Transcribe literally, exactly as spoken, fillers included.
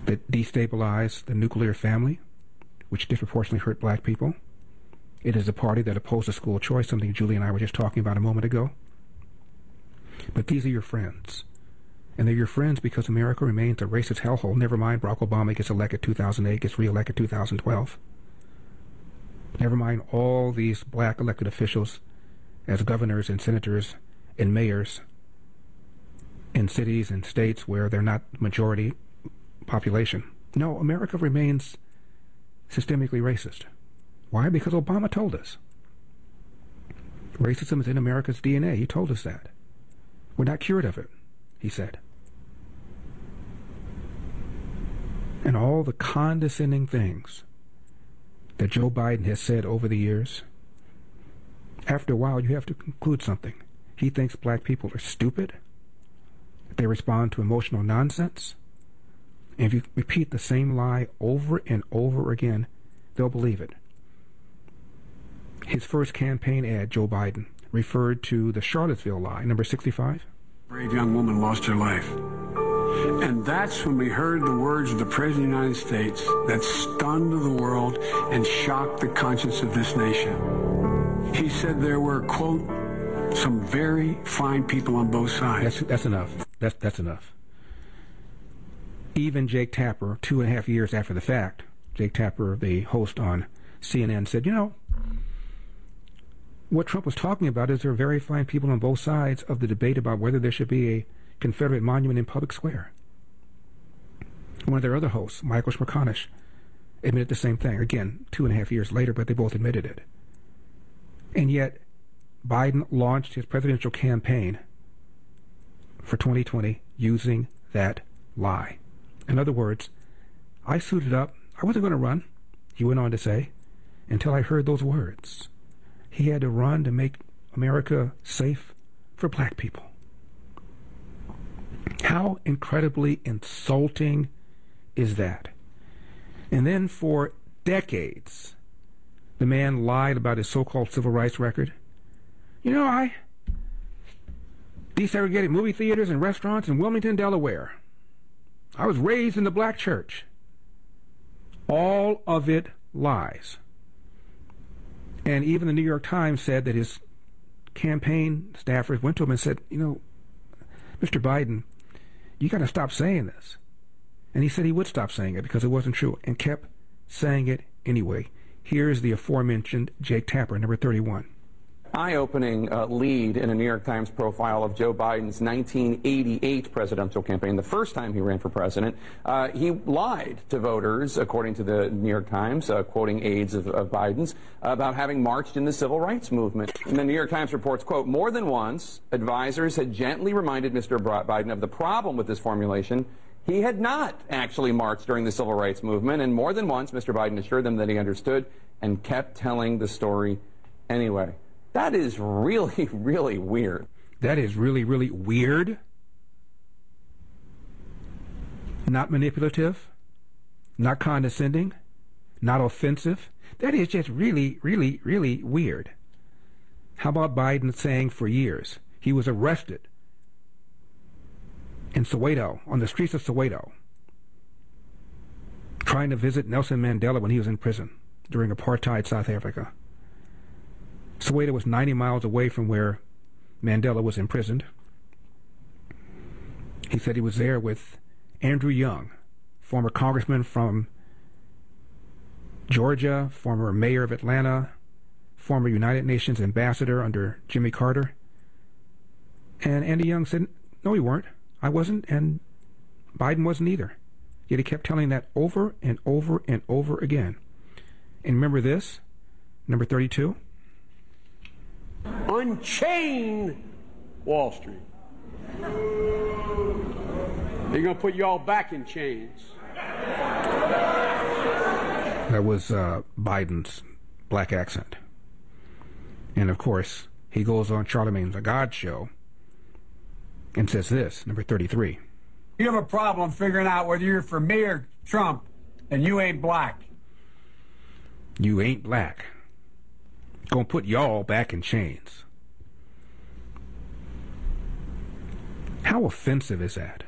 that destabilized the nuclear family, which disproportionately hurt black people. It is a party that opposed school choice, something Julie and I were just talking about a moment ago. But these are your friends. And they're your friends because America remains a racist hellhole. Never mind Barack Obama gets elected two thousand eight, gets reelected two thousand twelve. Never mind all these black elected officials as governors and senators and mayors in cities and states where they're not majority population. No, America remains systemically racist. Why? Because Obama told us. Racism is in America's D N A. He told us that. We're not cured of it, he said. And all the condescending things that Joe Biden has said over the years, after a while you have to conclude something. He thinks black people are stupid. They respond to emotional nonsense. And if you repeat the same lie over and over again, they'll believe it. His first campaign ad, Joe Biden, referred to the Charlottesville lie, number sixty-five. A brave young woman lost her life. And that's when we heard the words of the President of the United States that stunned the world and shocked the conscience of this nation. He said there were, quote, some very fine people on both sides. That's, that's enough. That's, that's enough. Even Jake Tapper, two and a half years after the fact, Jake Tapper, the host on C N N, said, you know, what Trump was talking about is there are very fine people on both sides of the debate about whether there should be a Confederate monument in public square. One of their other hosts, Michael Smerconish, admitted the same thing. Again, two and a half years later, but they both admitted it. And yet, Biden launched his presidential campaign for twenty twenty using that lie. In other words, I suited up. I wasn't going to run, he went on to say, until I heard those words. He had to run to make America safe for black people. How incredibly insulting is that? And then for decades, the man lied about his so-called civil rights record. You know, I desegregated movie theaters and restaurants in Wilmington, Delaware. I was raised in the black church. All of it lies. And even the New York Times said that his campaign staffers went to him and said, you know, Mister Biden, you got to stop saying this. And he said he would stop saying it because it wasn't true, and kept saying it anyway. Here's the aforementioned Jake Tapper, number thirty-one. Eye-opening uh, lead in a New York Times profile of Joe Biden's nineteen eighty-eight presidential campaign, the first time he ran for president. Uh, he lied to voters, according to the New York Times, uh, quoting aides of, of Biden's, about having marched in the civil rights movement. And the New York Times reports, quote, more than once, advisors had gently reminded Mister Biden of the problem with this formulation. He had not actually marched during the civil rights movement, and more than once, Mister Biden assured them that he understood and kept telling the story anyway. That is really, really weird. That is really, really weird. Not manipulative, not condescending, not offensive. That is just really, really, really weird. How about Biden saying for years he was arrested in Soweto, on the streets of Soweto, trying to visit Nelson Mandela when he was in prison during apartheid South Africa. Soweto was ninety miles away from where Mandela was imprisoned. He said he was there with Andrew Young, former congressman from Georgia, former mayor of Atlanta, former United Nations ambassador under Jimmy Carter. And Andy Young said, no, we weren't. I wasn't, and Biden wasn't either. Yet he kept telling that over and over and over again. And remember this, number thirty-two? Unchain Wall Street. They're going to put you all back in chains. That was uh, Biden's black accent. And of course, he goes on Charlemagne the God show and says this, number thirty-three. You have a problem figuring out whether you're for me or Trump, and you ain't black. You ain't black. Gonna put y'all back in chains. How offensive is that?